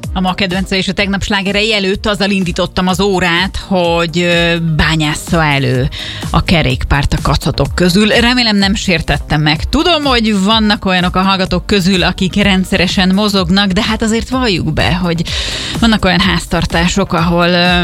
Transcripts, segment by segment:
A ma kedvence és a tegnap slágerei előtt azzal indítottam az órát, hogy bányásza elő a kerékpárt a kacatok közül. Remélem nem sértettem meg. Tudom, hogy vannak olyanok a hallgatók közül, akik rendszeresen mozognak, de hát azért valljuk be, hogy vannak olyan háztartások, ahol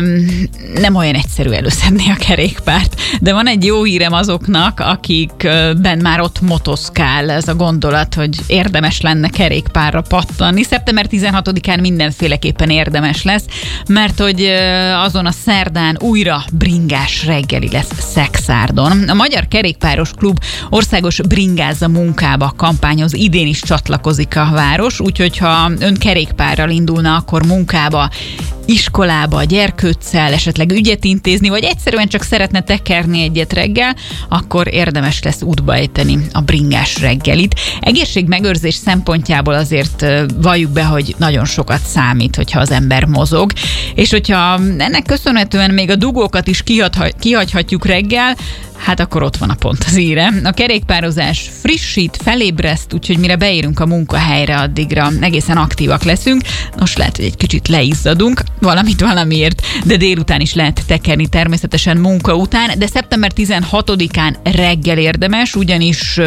nem olyan egyszerű előszedni a kerékpárt. De van egy jó hírem azoknak, akikben már ott motoszkál ez a gondolat, hogy érdemes lenne kerékpárra pattanni. Szeptember 16-án mindenféleképpen érdemes lesz, mert hogy azon a szerdán újra bringás reggeli lesz Szekszárdon. A Magyar Kerékpáros Klub országos bringázza munkába kampányoz, idén is csatlakozik a város, úgyhogy ha ön kerékpárral indulna, akkor munkába, iskolába, gyerkőccel, esetleg ügyet intézni, vagy egyszerűen csak szeretne tekerni egyet reggel, akkor érdemes lesz útba ejteni a bringás reggelit. Egészségmegőrzés szempontjából azért valljuk be, hogy nagyon sokat számít, hogyha az ember mozog, és hogyha ennek köszönhetően még a dugókat is kihagyhatjuk reggel, hát akkor ott van a pont az íre. A kerékpározás frissít, felébreszt, úgyhogy mire beérünk a munkahelyre, addigra egészen aktívak leszünk. Most lehet, hogy egy kicsit leizzadunk, valamiért, de délután is lehet tekerni természetesen munka után, de szeptember 16-án reggel érdemes, ugyanis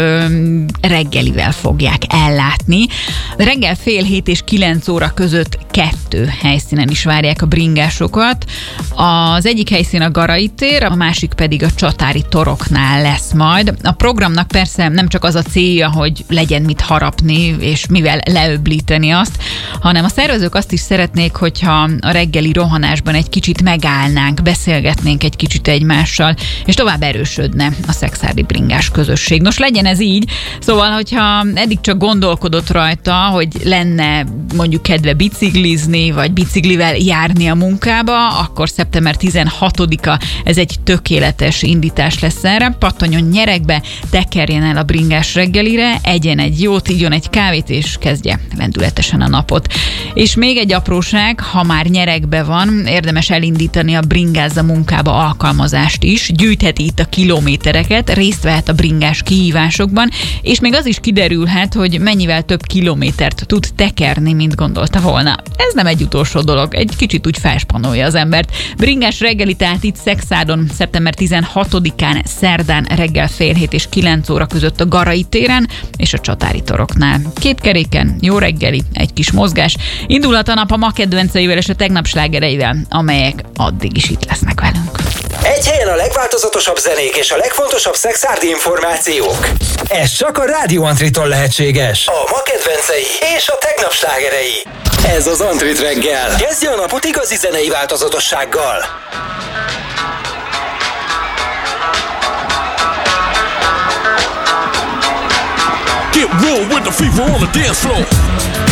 reggelivel fogják ellátni. Reggel 6:30 és 9 óra között 2 helyszínen is várják a bringásokat. Az egyik helyszín a Garai tér, a másik pedig a Csatári toroknál lesz majd. A programnak persze nem csak az a célja, hogy legyen mit harapni, és mivel leöblíteni azt, hanem a szervezők azt is szeretnék, hogyha a reggeli rohanásban egy kicsit megállnánk, beszélgetnénk egy kicsit egymással, és tovább erősödne a szekszárdi bringás közösség. Nos, legyen ez így. Szóval, hogyha eddig csak gondolkodott rajta, hogy lenne mondjuk kedve biciklizni, vagy biciklivel járni a munkába, akkor szeptember 16-a ez egy tökéletes indítás lesz erre. Pattanjon nyeregbe, tekerjen el a bringás reggelire, egyen egy jót, igyon egy kávét, és kezdje lendületesen a napot. És még egy apróság, ha már nyeregbe van, érdemes elindítani a bringázza munkába alkalmazást is, gyűjtheti itt a kilométereket, részt vehet a bringás kihívásokban, és még az is kiderülhet, hogy mennyivel több kilométert tud tekerni, mint gondolta volna. Ez nem egy utolsó dolog, egy kicsit úgy felspanolja az embert. Bringás reggeli tehát itt Szekszárdon szeptember 16-án szerdán reggel 6:30 és 9 óra között a Garai téren és a Csatári toroknál. 2 keréken, jó reggeli, egy kis mozgás. Indulhat a nap a ma kedvenceivel és a tegnap slágereivel, amelyek addig is itt lesznek velünk. Egy helyen a legváltozatosabb zenék és a legfontosabb szekszárdi információk. Ez csak a Rádió Antritól lehetséges. A ma kedvencei és a tegnap slágerei. Ez az Antrit reggel. Kezdje a napot igazi zenei változatossággal. Get real with the fever on the dance floor.